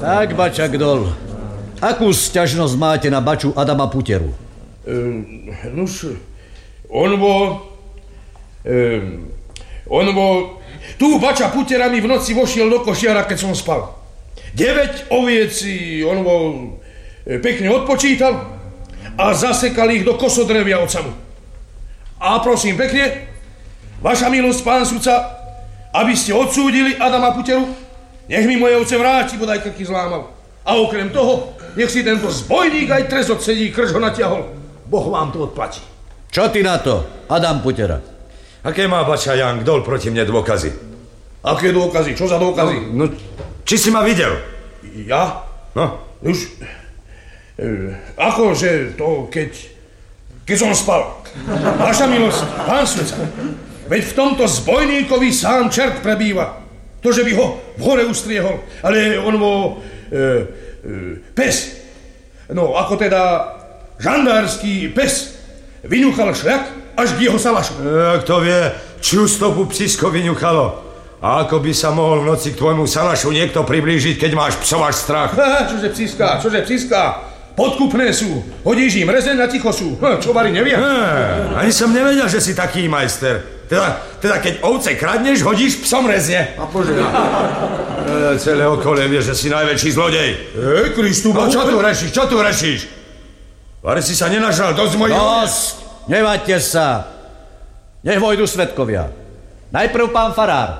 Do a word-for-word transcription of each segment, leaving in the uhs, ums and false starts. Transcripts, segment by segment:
Tak, bača Gdol. Akú sťažnosť máte na baču Adama Puteru? Um, nuž, on bol... Um, on bol... Tu bača Putera mi v noci vošiel do košiara, keď som spal. deväť ovieci on bol pekne odpočítal a zasekal ich do kosodrevia od samu. A prosím pekne, vaša milosť, pán sudca, aby ste odsúdili Adama Puteru, nech mi moje ovce vráti, bodaj krky zlámal. A okrem toho, nech si tento zbojník aj trest odsedí, krč ho natiahol. Boh vám to odplatí. Čo ty na to, Adam Putera? Aké má bača Jan Gdol proti mne dôkazy? Aké dôkazy? Čo za dôkazy? No, no či si ma videl? Ja? No. Už... E, akože to, keď... Keď som spal. Vaša milosť, pán sudca, veď v tomto zbojníkovi sám čert prebýva. To, že by ho v hore ustriehol, ale on bol... E, e, pes. No, ako teda žandársky pes vyňuchal šľak až k jeho salašu. E, kto vie, čiu stopu psisko vyňuchalo. A ako by sa mohol v noci k tvojmu salašu niekto priblížiť, keď máš psovač strach? Ha, čože psíska, čože psíska? Podkupné sú, hodíš im rezeň a ticho sú. Ha, čo vari neviem? Ha, ani som nevedel, že si taký majster. Teda, teda keď ovce kradneš, hodíš psom rezne. A požiadam. E, celé okolie vie, že si najväčší zlodej. Ej, Kristu, no, čo tu rešíš, čo tu rešíš? Vare si sa nenažral dosť mojich... Dosť, nevaďte sa. Nech vojdu svedkovia. Najprv pán farár.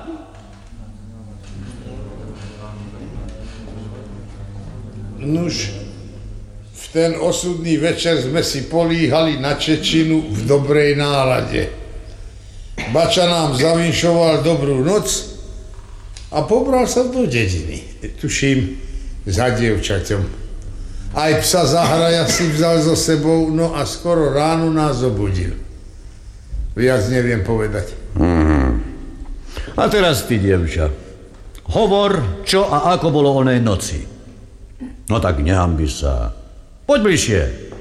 Nuž, v ten osudný večer sme si políhali na Čečinu v dobrej nálade. Bača nám zavinšoval dobrú noc a pobral sa do dediny. Tuším, za dievčaťom. Aj psa Zahraja si vzal so sebou, no a skoro ráno nás obudil. Viac neviem povedať. Mm. A teraz ty, dievča, hovor, čo a ako bolo onej noci. No tak nehambi sa. Poď bližšie.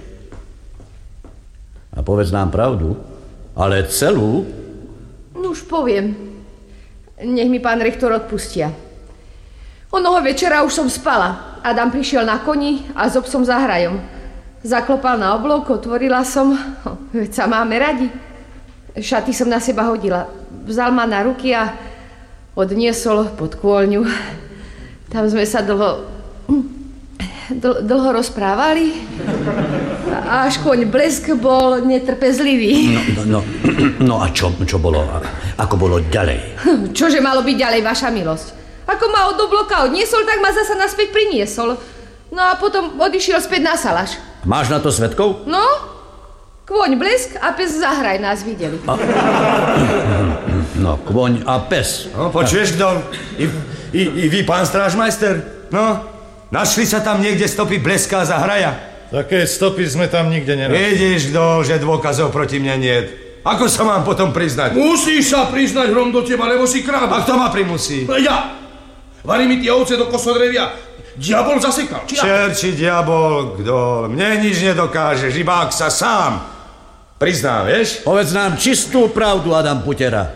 A povedz nám pravdu, ale celú. No už poviem. Nech mi pán rektor odpustia. Onoho večera už som spala. Adam prišiel na koni a s obsom Zahrajom. Zaklopal na oblok, otvorila som. Veď sa máme radi. Šaty som na seba hodila. Vzal ma na ruky a odniesol pod kôľňu. Tam sme sa dlho... Dl- dlho rozprávali a až koň Blesk bol netrpezlivý. No, no, no, no a čo, čo bolo? Ako bolo ďalej? Čože malo byť ďalej, vaša milosť? Ako ma od obloka odniesol, tak ma zasa naspäť priniesol. No a potom odišiel späť na salaš. Máš na to svedkov? No, kôň Blesk a pes Zahraj nás videli. A... No, kôň a pes. No, počuješ, kto? I, i, I vy, pán strážmajster? No? Našli sa tam niekde stopy Bleska a Zahraja? Také stopy sme tam nikde nenašli. Vidíš, kto, že dôkazov proti mne niet. Ako sa mám potom priznať? Musíš sa priznať, hrom do teba, lebo si kráva. A kto ma primusí? Ja. Varí mi tie ovce do kosodrevia. Diabol zasekal. Či Čerči diabol, kto? Mne nič nedokážeš, iba ak sa sám priznám, vieš? Povedz nám čistú pravdu, Adam Putera.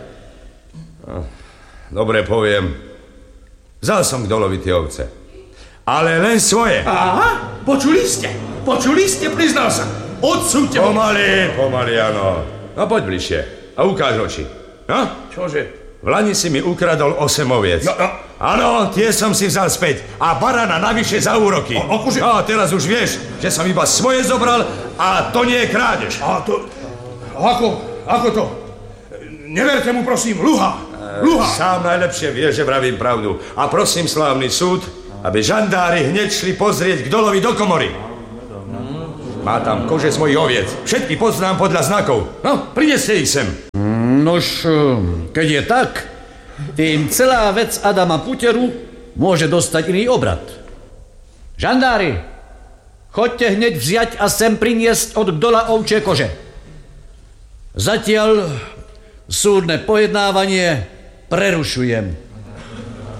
Dobre, poviem. Vzal som k Dolovi tie ovce. Ale len svoje. Aha, počuli ste, počuli ste, priznal sa. Odsúďte ho. Pomaly, pomaly, áno. No poď bližšie a ukáž oči. No? Čože? V lani si mi ukradol osem oviec. No, no. Áno, tie som si vzal späť. A barana navyše za úroky. A, akože... No, teraz už vieš, že som iba svoje zobral a to nie je krádež. A to... Ako? Ako to? Neverte mu, prosím, luha. Luha. Sám najlepšie vie, že vravím pravdu. A prosím slávny súd, aby žandári hneď šli pozrieť k Dolovi do komory. Má tam kože z mojich oviec. Všetky poznám podľa znakov. No, prineste ich sem. Nož, keď je tak, tým celá vec Adama Puteru môže dostať iný obrad. Žandári, choďte hneď vziať a sem priniesť od Gdola ovčie kože. Zatiaľ súdne pojednávanie prerušujem.